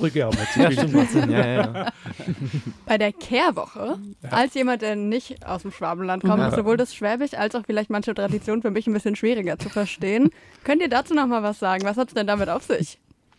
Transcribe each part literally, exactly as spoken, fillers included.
Brücke auch mal zu ja, stimmt, macht Sinn. Ja, ja, ja. Bei der Kehrwoche, ja. als jemand, der nicht aus dem Schwabenland kommt, ja. ist sowohl das Schwäbisch als auch vielleicht manche Traditionen für mich ein bisschen schwieriger zu verstehen. Könnt ihr dazu noch mal was sagen? Was hat es denn damit auf sich?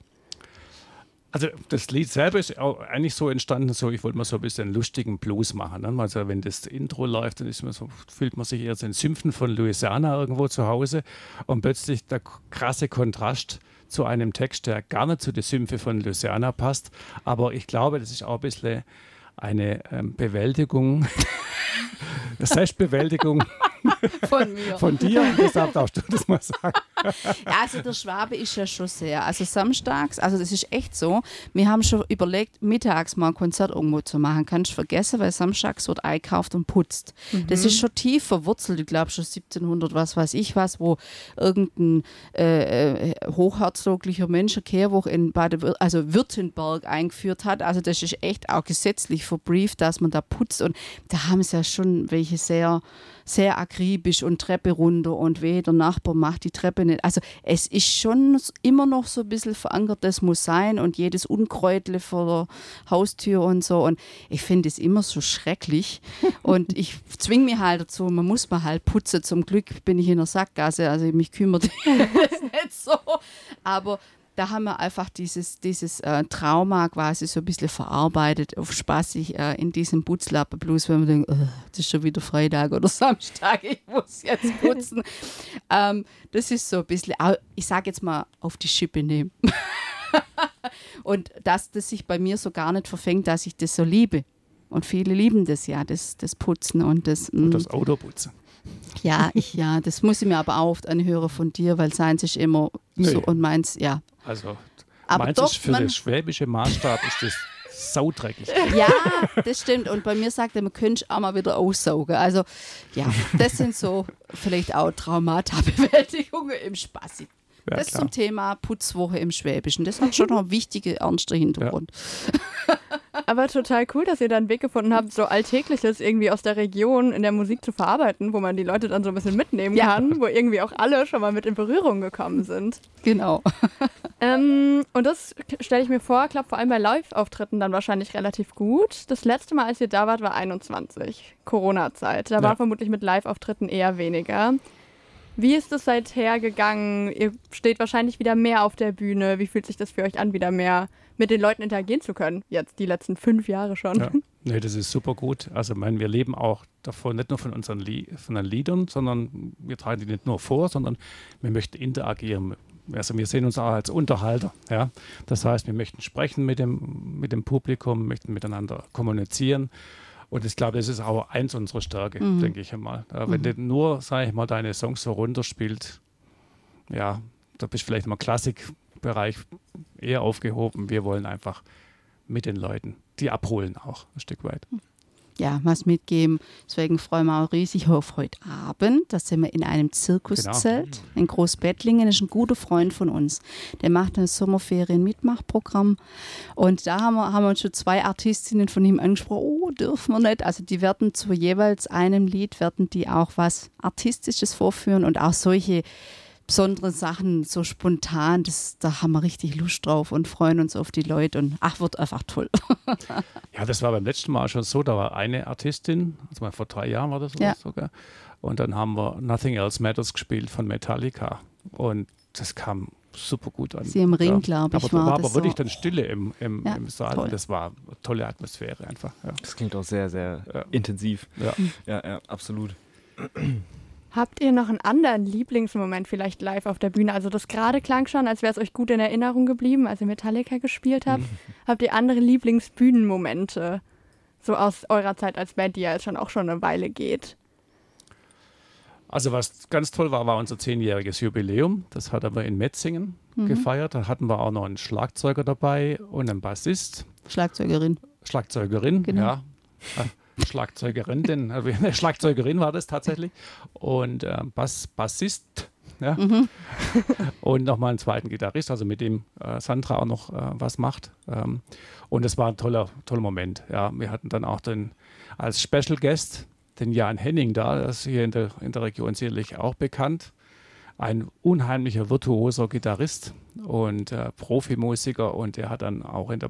Also das Lied selber ist auch eigentlich so entstanden, so ich wollte mal so ein bisschen lustigen Blues machen. Ne? Also wenn das Intro läuft, dann ist man so, fühlt man sich eher so in Sümpfen von Louisiana irgendwo zu Hause und plötzlich der krasse Kontrast zu einem Text, der gar nicht zu den Sümpfe von Louisiana passt. Aber ich glaube, das ist auch ein bisschen eine ähm, Bewältigung, Selbstbewältigung von mir. Von dir und deshalb darfst du das mal sagen. Ja, also der Schwabe ist ja schon sehr, also samstags, also das ist echt so, wir haben schon überlegt, mittags mal ein Konzert irgendwo zu machen, kannst du vergessen, weil samstags wird einkauft und putzt. Mhm. Das ist schon tief verwurzelt, ich glaube schon siebzehnhundert, was weiß ich was, wo irgendein äh, hochherzoglicher Mensch eine Kehrwoche in Bade, also Württemberg eingeführt hat, also das ist echt auch gesetzlich verbrieft, dass man da putzt und da haben sie ja schon welche sehr sehr akribisch und Treppe runter und weh, der Nachbar macht die Treppe nicht. Also es ist schon immer noch so ein bisschen verankert, das muss sein und jedes Unkräutle vor der Haustür und so und ich finde es immer so schrecklich und ich zwinge mich halt dazu, man muss mal halt putzen, zum Glück bin ich in der Sackgasse, also mich kümmert das nicht so, aber da haben wir einfach dieses, dieses äh, Trauma quasi so ein bisschen verarbeitet, auf spaßig äh, in diesem Putzlappen-Blues, wenn man denkt, oh, das ist schon wieder Freitag oder Samstag, ich muss jetzt putzen. ähm, das ist so ein bisschen, ich sage jetzt mal, auf die Schippe nehmen. Und dass das sich bei mir so gar nicht verfängt, dass ich das so liebe. Und viele lieben das ja, das, das Putzen und das... Und das Autoputzen. Ja, ich, ja, das muss ich mir aber auch oft anhören von dir, weil seins ist immer nee. so und meins, ja. Also, aber meins doch, ist für man, den schwäbischen Maßstab ist das saudreckig. Ja, das stimmt. Und bei mir sagt er, man könnte auch mal wieder aussaugen. Also, ja, das sind so vielleicht auch Traumata-Bewältigungen im Spaß. Ja, das klar. Zum Thema Putzwoche im Schwäbischen. Das hat schon noch einen wichtigen, ernsten Hintergrund. Ja. Aber total cool, dass ihr da einen Weg gefunden habt, so Alltägliches irgendwie aus der Region in der Musik zu verarbeiten, wo man die Leute dann so ein bisschen mitnehmen ja. kann, wo irgendwie auch alle schon mal mit in Berührung gekommen sind. Genau. ähm, und das stelle ich mir vor, klappt vor allem bei Live-Auftritten dann wahrscheinlich relativ gut. Das letzte Mal, als ihr da wart, war einundzwanzig, Corona-Zeit. Da ja. war vermutlich mit Live-Auftritten eher weniger. Wie ist es seither gegangen? Ihr steht wahrscheinlich wieder mehr auf der Bühne. Wie fühlt sich das für euch an, wieder mehr mit den Leuten interagieren zu können? Jetzt die letzten fünf Jahre schon. Ja. Nee, das ist super gut. Also, ich meine, wir leben auch davon, nicht nur von unseren Lie- von den Liedern, sondern wir tragen die nicht nur vor, sondern wir möchten interagieren. Also, wir sehen uns auch als Unterhalter. Ja? Das heißt, wir möchten sprechen mit dem, mit dem Publikum, möchten miteinander kommunizieren. Und ich glaube, das ist auch eins unserer Stärke, mhm. denke ich einmal. Ja, wenn mhm. du nur, sage ich mal, deine Songs so runterspielt, ja, da bist du vielleicht im Klassikbereich eher aufgehoben. Wir wollen einfach mit den Leuten, die abholen auch ein Stück weit. Ja, was mitgeben. Deswegen freuen wir auch riesig auf heute Abend. Da sind wir in einem Zirkuszelt genau. in Großbettlingen. Das ist ein guter Freund von uns. Der macht ein Sommerferien-Mitmachprogramm. Und da haben wir, haben wir uns schon zwei Artistinnen von ihm angesprochen. Oh, dürfen wir nicht. Also die werden zu jeweils einem Lied, werden die auch was Artistisches vorführen und auch solche besondere Sachen so spontan, das, da haben wir richtig Lust drauf und freuen uns auf die Leute und ach, wird einfach toll. Ja, das war beim letzten Mal schon so, da war eine Artistin, also mal vor drei Jahren war das ja. sogar, und dann haben wir Nothing Else Matters gespielt von Metallica und das kam super gut an. Sie im Ring, ja. glaube ich, aber war war das aber wirklich so. dann Stille im, im, ja, im Saal toll. Und das war eine tolle Atmosphäre einfach. Ja. Das klingt auch sehr, sehr ja. intensiv. Ja. ja, ja, absolut. Habt ihr noch einen anderen Lieblingsmoment vielleicht live auf der Bühne? Also das gerade klang schon, als wäre es euch gut in Erinnerung geblieben, als ihr Metallica gespielt habt. Habt ihr andere Lieblingsbühnenmomente, so aus eurer Zeit als Band, die ja jetzt schon auch schon eine Weile geht? Also was ganz toll war, war unser zehnjähriges Jubiläum. Das hatten wir in Metzingen mhm. gefeiert. Da hatten wir auch noch einen Schlagzeuger dabei und einen Bassist. Schlagzeugerin. Schlagzeugerin, genau. ja. Schlagzeugerin, denn eine Schlagzeugerin war das tatsächlich und äh, Bass, Bassist ja? mhm. und nochmal einen zweiten Gitarrist, also mit dem äh, Sandra auch noch äh, was macht ähm, und es war ein toller, toller Moment. Ja. Wir hatten dann auch den, als Special Guest den Jan Henning da, das ist hier in der, in der Region sicherlich auch bekannt, ein unheimlicher virtuoser Gitarrist und äh, Profimusiker und der hat dann auch in der